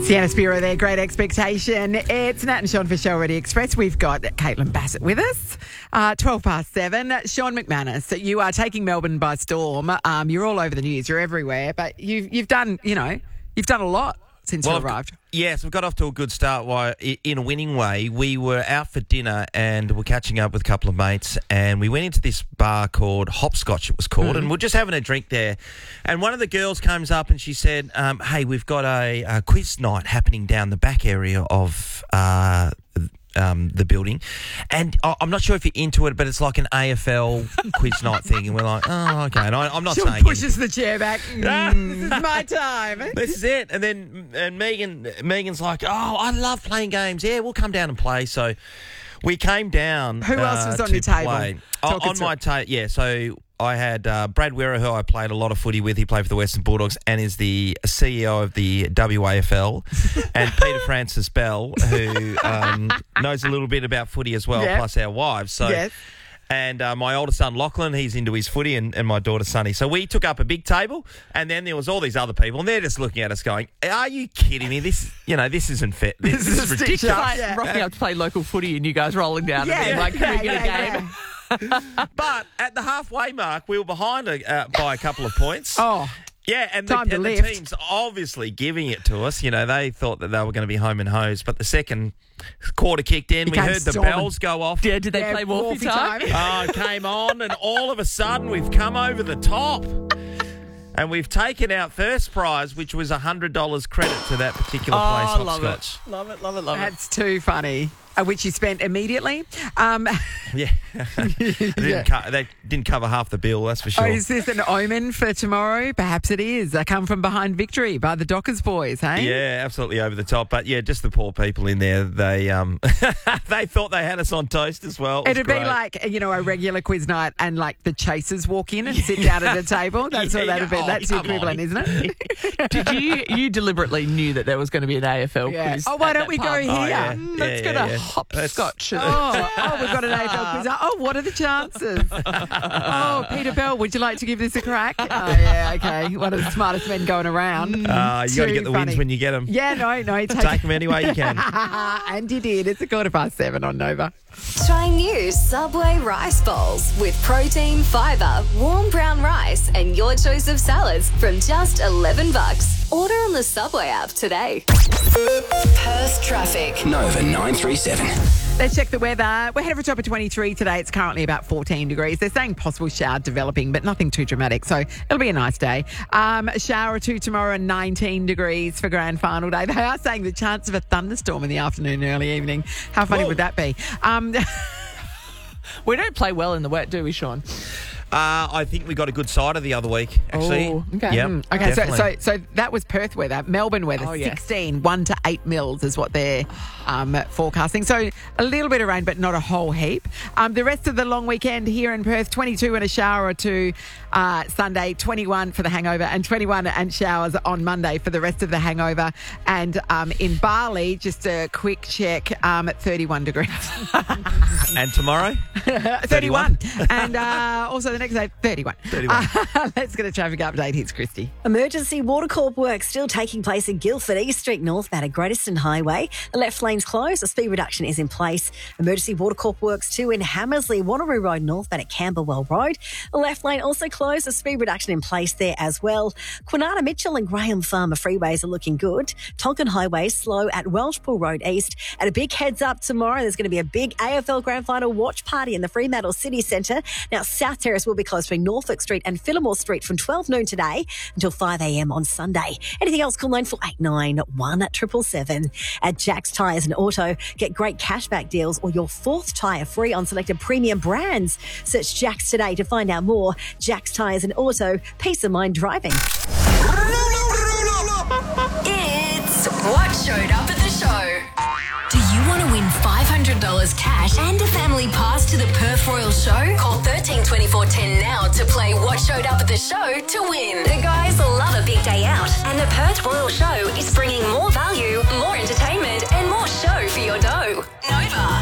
Sienna Spiro there, Great Expectation. It's Nat and Sean for Show Ready Express. We've got Caitlin Bassett with us. 7:12. Sean McManus, you are taking Melbourne by storm. You're all over the news. You're everywhere, but you've done a lot since you arrived. Yes, we've got off to a good start in a winning way. We were out for dinner and we're catching up with a couple of mates, and we went into this bar called Hopscotch, it was called, and we're just having a drink there. And one of the girls comes up and she said, hey, we've got a quiz night happening down the back area of the building, and I'm not sure if you're into it, but it's like an AFL quiz night thing, and we're like, oh, okay. And I'm not saying pushes the chair back. This is my time. This is it. And then Megan's like, oh, I love playing games. Yeah, we'll come down and play. So we came down. Who else was on your table? On my table, yeah. So I had Brad Werra, who I played a lot of footy with. He played for the Western Bulldogs and is the CEO of the WAFL. And Peter Francis Bell, who knows a little bit about footy as well, plus our wives. So, yes. And my older son, Lachlan, he's into his footy, and my daughter, Sunny. So we took up a big table, and then there was all these other people, and they're just looking at us going, are you kidding me? This isn't fair. This is ridiculous. Like rocking up to play local footy and you guys rolling down and being like, can we get a game? But at the halfway mark, we were behind by a couple of points. Oh, yeah, and the team's obviously giving it to us. You know, they thought that they were going to be home and hosed, but the second quarter kicked in, we heard the bells go off. Yeah, did they play Wolfie time? Oh, it came on, and all of a sudden we've come over the top. And we've taken out first prize, which was $100 credit to that particular place, Hopscotch. Love it. That's too funny. Which you spent immediately. Yeah. They didn't cover half the bill, that's for sure. Oh, is this an omen for tomorrow? Perhaps it is. I come from behind victory by the Dockers boys, hey? Yeah, absolutely over the top. But, yeah, just the poor people in there, they they thought they had us on toast as well. It'd be like, a regular quiz night and, like, the chasers walk in and sit down at a table. That's what that'd be. That's the equivalent, isn't it? Did you deliberately knew that there was going to be an AFL quiz? Oh, why don't we go here? Let's go to Hopscotch. We've got an AFL quiz. Oh, what are the chances? Peter Bell, would you like to give this a crack? Oh, yeah, okay. One of the smartest men going around. You got to get the wins when you get them. Yeah, no. Take them any way you can. And you did. It's 7:15 on Nova. Try new Subway rice bowls with protein, fibre, warm brown rice, and your choice of salads from just $11. Order on the Subway app today. Perth traffic. Nova 937. Let's check the weather. We're headed for a top of 23 today. It's currently about 14 degrees. They're saying possible shower developing, but nothing too dramatic. So it'll be a nice day. A shower or two tomorrow and 19 degrees for grand final day. They are saying the chance of a thunderstorm in the afternoon and early evening. How funny would that be? We don't play well in the wet, do we, Sean? I think we got a good cider the other week, actually. Oh, okay. Yep, okay, so that was Perth weather. Melbourne weather, 16, 1 to 8 mils is what they're forecasting. So a little bit of rain, but not a whole heap. The rest of the long weekend here in Perth, 22 and a shower or two Sunday, 21 for the hangover, and 21 and showers on Monday for the rest of the hangover. And in Bali, just a quick check, 31 degrees. And tomorrow? 31. And also the next day, 31. Let's get a traffic update. Here's Christy. Emergency Water Corp work still taking place in Guildford, East Street northbound at Greaterston Highway. The left lane's closed. A speed reduction is in place. Emergency Water Corp works too in Hammersley, Wanneroo Road northbound at Camberwell Road. The left lane also closed. A speed reduction in place there as well. Quinana Mitchell and Graham Farmer freeways are looking good. Tonkin Highway slow at Welshpool Road East. And a big heads up tomorrow, there's going to be a big AFL Grand Final watch party in the Fremantle City Centre. Now, South Terrace will be closed between Norfolk Street and Fillmore Street from 12 noon today until 5 a.m. on Sunday. Anything else, call 9489 777. At Jack's Tyres and Auto, get great cashback deals or your fourth tyre free on selected premium brands. Search Jack's today to find out more. Jack's Tyres and Auto, peace of mind driving. It's What Showed Up at the Show. Do you want to win $500 cash and a family pass to the Perth Royal Show? Call 13 24 10 now to play What Showed Up at the Show to win. The guys love a big day out, and the Perth Royal Show is bringing more value, more entertainment, and more show for your dough. Nova.